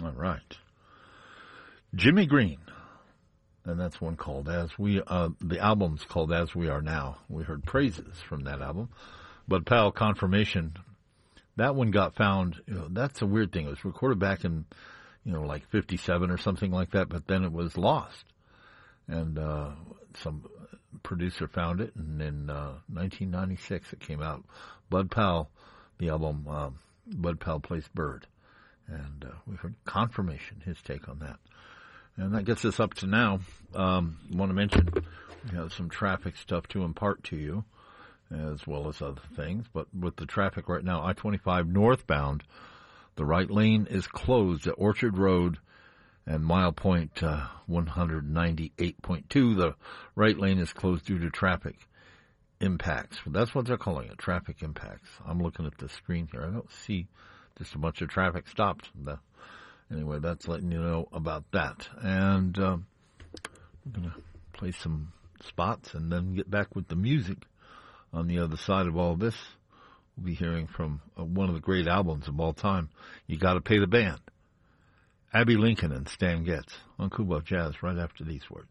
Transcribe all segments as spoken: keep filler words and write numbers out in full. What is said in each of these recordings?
All right. Jimmy Green. And that's one called As We, uh, the album's called As We Are Now. We heard praises from that album. Bud Powell, Confirmation, that one got found, you know, that's a weird thing. It was recorded back in, you know, like fifty-seven or something like that, but then it was lost. And, uh, some producer found it, and in, uh, nineteen ninety-six it came out. Bud Powell, the album, um, Bud Powell Plays Bird. And, uh, we heard Confirmation, his take on that. And that gets us up to now. Um, I want to mention we have some traffic stuff to impart to you, as well as other things. But with the traffic right now, I twenty-five northbound, the right lane is closed at Orchard Road and Mile Point uh, one ninety-eight point two. The right lane is closed due to traffic impacts. That's what they're calling it, traffic impacts. I'm looking at the screen here. I don't see just a bunch of traffic stopped. The, Anyway, that's letting you know about that. And um, we're going to play some spots and then get back with the music on the other side of all this. We'll be hearing from uh, one of the great albums of all time, You Gotta Pay the Band. Abbey Lincoln and Stan Getz on Kubo Jazz right after these words.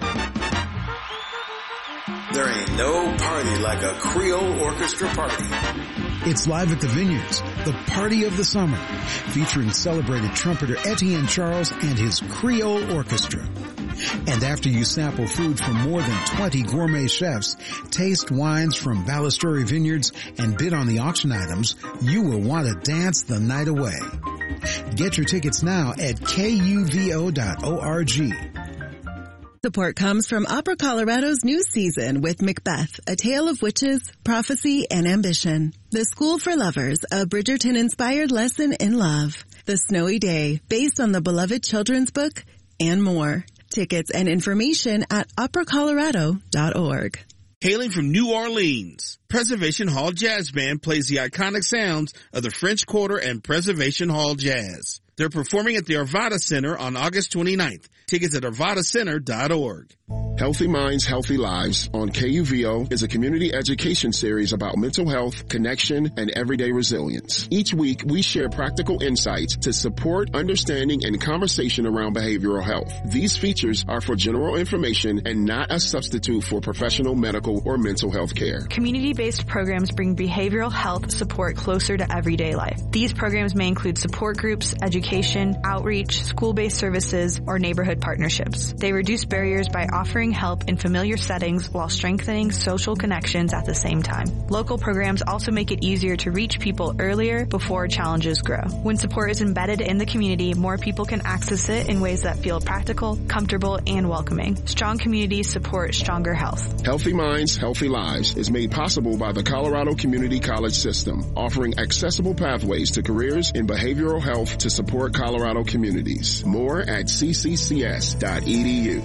There ain't no party like a Creole orchestra party. It's live at the Vineyards, the party of the summer, featuring celebrated trumpeter Etienne Charles and his Creole Orchestra. And after you sample food from more than twenty gourmet chefs, taste wines from Ballasturi Vineyards, and bid on the auction items, you will want to dance the night away. Get your tickets now at K U V O dot org. Support comes from Opera Colorado's new season with Macbeth, A Tale of Witches, Prophecy, and Ambition. The School for Lovers, a Bridgerton-inspired lesson in love. The Snowy Day, based on the beloved children's book, and more. Tickets and information at opera colorado dot org. Hailing from New Orleans, Preservation Hall Jazz Band plays the iconic sounds of the French Quarter and Preservation Hall Jazz. They're performing at the Arvada Center on August twenty-ninth. Tickets at arvada center dot org. Healthy Minds, Healthy Lives on K U V O is a community education series about mental health, connection, and everyday resilience. Each week, we share practical insights to support understanding and conversation around behavioral health. These features are for general information and not a substitute for professional medical or mental health care. Community-based programs bring behavioral health support closer to everyday life. These programs may include support groups, education, outreach, school-based services, or neighborhood partnerships. They reduce barriers by offering help in familiar settings while strengthening social connections at the same time. Local programs also make it easier to reach people earlier before challenges grow. When support is embedded in the community, more people can access it in ways that feel practical, comfortable, and welcoming. Strong communities support stronger health. Healthy Minds, Healthy Lives is made possible by the Colorado Community College System, offering accessible pathways to careers in behavioral health to support Colorado communities. More at c c c s dot e d u.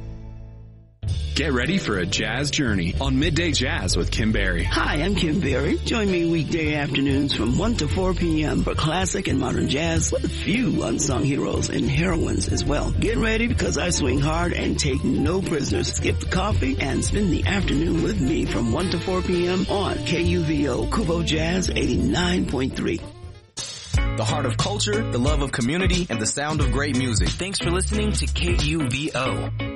Get ready for a jazz journey on Midday Jazz with Kim Berry. Hi, I'm Kim Berry. Join me weekday afternoons from one to four p.m. for classic and modern jazz with a few unsung heroes and heroines as well. Get ready because I swing hard and take no prisoners. Skip the coffee and spend the afternoon with me from one to four p.m. on K U V O Kubo Jazz eighty-nine point three. The heart of culture, the love of community, and the sound of great music. Thanks for listening to K U V O.